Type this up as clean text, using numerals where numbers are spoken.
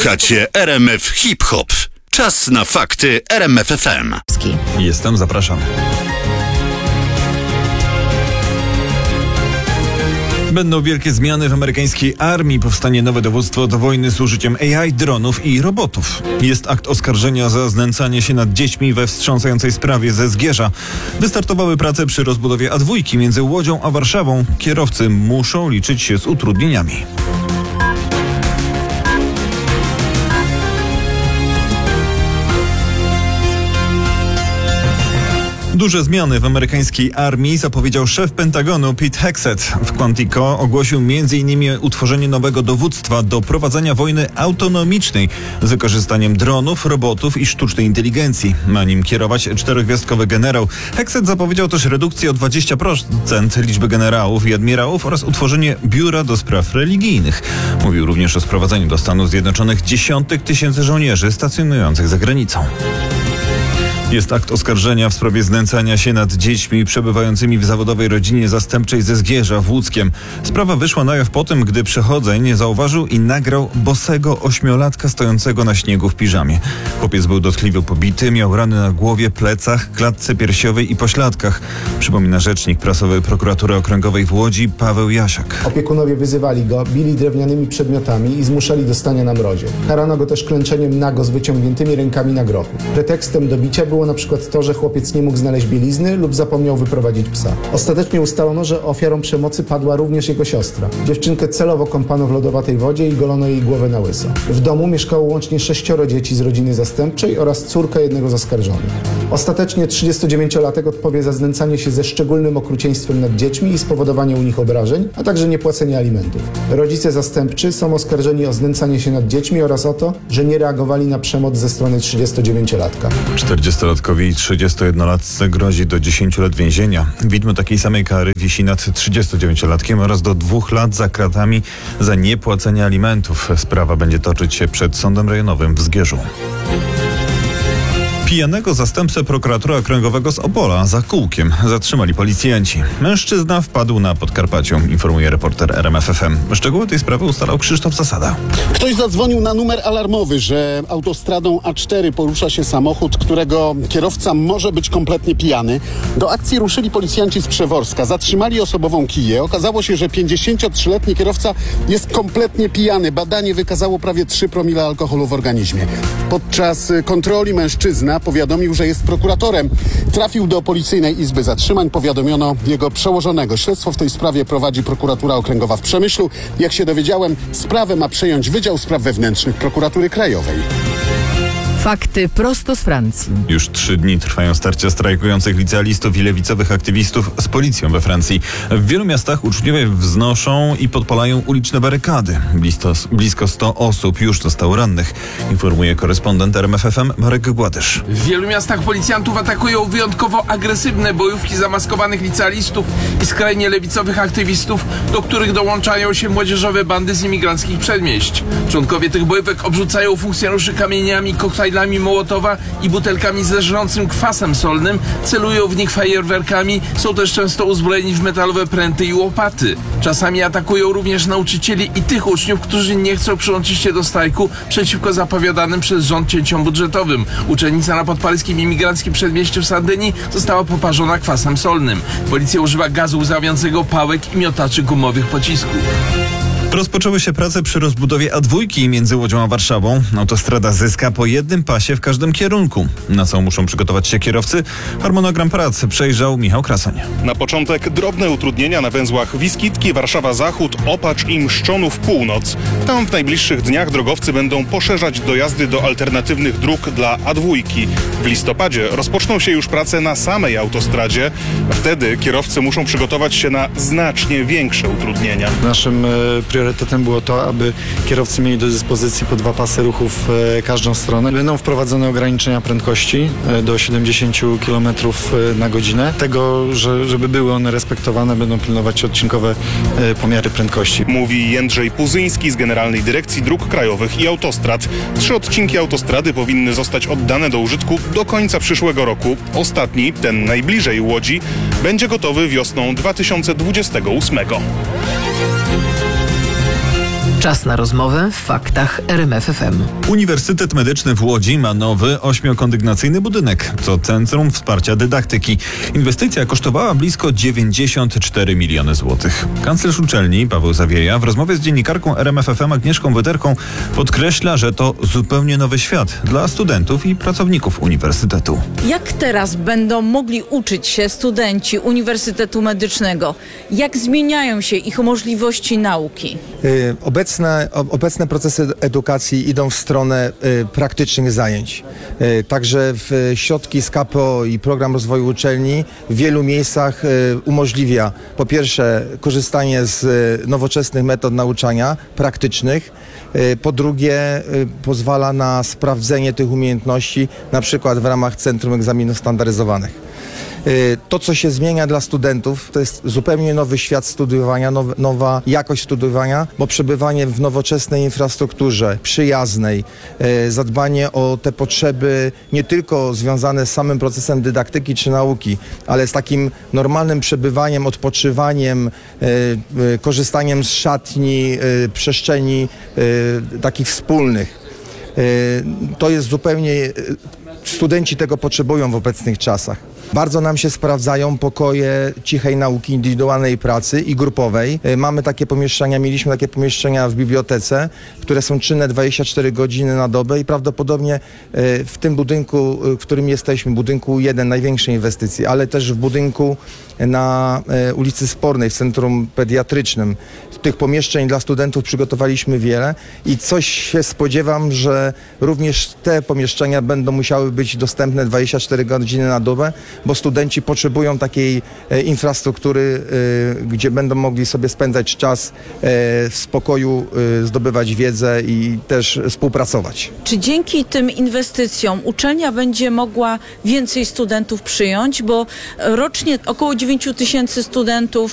Słuchacie RMF Hip Hop. Czas na fakty RMF FM. Jestem, zapraszam. Będą wielkie zmiany w amerykańskiej armii. Powstanie nowe dowództwo do wojny z użyciem AI, dronów i robotów. Jest akt oskarżenia za znęcanie się nad dziećmi we wstrząsającej sprawie ze Zgierza. Wystartowały prace przy rozbudowie A2 między Łodzią a Warszawą. Kierowcy muszą liczyć się z utrudnieniami. Duże zmiany w amerykańskiej armii zapowiedział szef Pentagonu Pete Hegseth. W Quantico ogłosił m.in. utworzenie nowego dowództwa do prowadzenia wojny autonomicznej z wykorzystaniem dronów, robotów i sztucznej inteligencji. Ma nim kierować 4-gwiazdkowy generał. Hegseth zapowiedział też redukcję o 20% liczby generałów i admirałów oraz utworzenie biura do spraw religijnych. Mówił również o sprowadzeniu do Stanów Zjednoczonych dziesiątek tysięcy żołnierzy stacjonujących za granicą. Jest akt oskarżenia w sprawie znęcania się nad dziećmi przebywającymi w zawodowej rodzinie zastępczej ze Zgierza w Łódzkiem. Sprawa wyszła na jaw po tym, gdy przechodzeń zauważył i nagrał bosego 8-latka stojącego na śniegu w piżamie. Chłopiec był dotkliwie pobity, miał rany na głowie, plecach, klatce piersiowej i pośladkach. Przypomina rzecznik prasowy Prokuratury Okręgowej w Łodzi Paweł Jasiak. Opiekunowie wyzywali go, bili drewnianymi przedmiotami i zmuszali do stania na mrozie. Karano go też klęczeniem nago z wyciągniętymi rękami na grochu. Pretekstem do bicia było na przykład to, że chłopiec nie mógł znaleźć bielizny lub zapomniał wyprowadzić psa. Ostatecznie ustalono, że ofiarą przemocy padła również jego siostra. Dziewczynkę celowo kąpano w lodowatej wodzie i golono jej głowę na łyso. W domu mieszkało łącznie 6 dzieci z rodziny zastępczej oraz córka jednego z oskarżonych. Ostatecznie 39-latek odpowie za znęcanie się ze szczególnym okrucieństwem nad dziećmi i spowodowanie u nich obrażeń, a także niepłacenie alimentów. Rodzice zastępczy są oskarżeni o znęcanie się nad dziećmi oraz o to, że nie reagowali na przemoc ze strony 39-latka. 40-latkowi i 31-latce grozi do 10 lat więzienia. Widmo takiej samej kary wisi nad 39-latkiem oraz do 2 lat za kratami za niepłacenie alimentów. Sprawa będzie toczyć się przed Sądem Rejonowym w Zgierzu. Pijanego zastępcę prokuratora okręgowego z Opola za kółkiem zatrzymali policjanci. Mężczyzna wpadł na Podkarpaciu, informuje reporter RMF FM. Szczegóły tej sprawy ustalał Krzysztof Zasada. Ktoś zadzwonił na numer alarmowy, że autostradą A4 porusza się samochód, którego kierowca może być kompletnie pijany. Do akcji ruszyli policjanci z Przeworska. Zatrzymali osobową kiję. Okazało się, że 53-letni kierowca jest kompletnie pijany. Badanie wykazało prawie 3 promile alkoholu w organizmie. Podczas kontroli mężczyzna powiadomił, że jest prokuratorem. Trafił do Policyjnej Izby Zatrzymań. Powiadomiono jego przełożonego. Śledztwo w tej sprawie prowadzi Prokuratura Okręgowa w Przemyślu. Jak się dowiedziałem, sprawę ma przejąć Wydział Spraw Wewnętrznych Prokuratury Krajowej. Fakty prosto z Francji. Już 3 dni trwają starcia strajkujących licealistów i lewicowych aktywistów z policją we Francji. W wielu miastach uczniowie wznoszą i podpalają uliczne barykady. Blisko 100 osób już zostało rannych, informuje korespondent RMF FM Marek Gładysz. W wielu miastach policjantów atakują wyjątkowo agresywne bojówki zamaskowanych licealistów i skrajnie lewicowych aktywistów, do których dołączają się młodzieżowe bandy z imigranckich przedmieść. Członkowie tych bojówek obrzucają funkcjonariuszy kamieniami, koktajlami Mołotowa i butelkami z żrącym kwasem solnym, celują w nich fajerwerkami, są też często uzbrojeni w metalowe pręty i łopaty. Czasami atakują również nauczycieli i tych uczniów, którzy nie chcą przyłączyć się do strajku przeciwko zapowiadanym przez rząd cięciom budżetowym. Uczennica na podparyskim imigranckim przedmieściu w Sardynii została poparzona kwasem solnym. Policja używa gazu łzawiącego, pałek i miotaczy gumowych pocisków. Rozpoczęły się prace przy rozbudowie A2 między Łodzią a Warszawą. Autostrada zyska po jednym pasie w każdym kierunku. Na co muszą przygotować się kierowcy? Harmonogram prac przejrzał Michał Krasoń. Na początek drobne utrudnienia na węzłach Wiskitki, Warszawa Zachód, Opacz i Mszczonów Północ. Tam w najbliższych dniach drogowcy będą poszerzać dojazdy do alternatywnych dróg dla A2. W listopadzie rozpoczną się już prace na samej autostradzie. Wtedy kierowcy muszą przygotować się na znacznie większe utrudnienia. Naszym priorytetem było to, aby kierowcy mieli do dyspozycji po 2 pasy ruchu w każdą stronę. Będą wprowadzone ograniczenia prędkości do 70 km na godzinę. Tego, żeby były one respektowane, będą pilnować odcinkowe pomiary prędkości. Mówi Jędrzej Puzyński z Generalnej Dyrekcji Dróg Krajowych i Autostrad. 3 odcinki autostrady powinny zostać oddane do użytku do końca przyszłego roku. Ostatni, ten najbliżej Łodzi, będzie gotowy wiosną 2028. Czas na rozmowę w faktach RMF FM. Uniwersytet Medyczny w Łodzi ma nowy 8-kondygnacyjny budynek. To Centrum Wsparcia Dydaktyki. Inwestycja kosztowała blisko 94 miliony złotych. Kanclerz uczelni Paweł Zawieja w rozmowie z dziennikarką RMF FM Agnieszką Wyderką podkreśla, że to zupełnie nowy świat dla studentów i pracowników uniwersytetu. Jak teraz będą mogli uczyć się studenci Uniwersytetu Medycznego? Jak zmieniają się ich możliwości nauki? Obecne procesy edukacji idą w stronę praktycznych zajęć. Także środki z KPO i Program Rozwoju Uczelni w wielu miejscach umożliwia po pierwsze korzystanie z nowoczesnych metod nauczania praktycznych, po drugie pozwala na sprawdzenie tych umiejętności na przykład w ramach Centrum Egzaminów Standaryzowanych. To, co się zmienia dla studentów, to jest zupełnie nowy świat studiowania, nowa jakość studiowania, bo przebywanie w nowoczesnej infrastrukturze, przyjaznej, zadbanie o te potrzeby nie tylko związane z samym procesem dydaktyki czy nauki, ale z takim normalnym przebywaniem, odpoczywaniem, korzystaniem z szatni, przestrzeni takich wspólnych. To jest zupełnie... Studenci tego potrzebują w obecnych czasach. Bardzo nam się sprawdzają pokoje cichej nauki, indywidualnej pracy i grupowej. Mieliśmy takie pomieszczenia w bibliotece, które są czynne 24 godziny na dobę i prawdopodobnie w tym budynku, w którym jesteśmy, budynku 1, największej inwestycji, ale też w budynku na ulicy Spornej, w Centrum Pediatrycznym. Tych pomieszczeń dla studentów przygotowaliśmy wiele i coś się spodziewam, że również te pomieszczenia będą musiały być dostępne 24 godziny na dobę, bo studenci potrzebują takiej infrastruktury, gdzie będą mogli sobie spędzać czas w spokoju, zdobywać wiedzę i też współpracować. Czy dzięki tym inwestycjom uczelnia będzie mogła więcej studentów przyjąć, bo rocznie około 9 000 studentów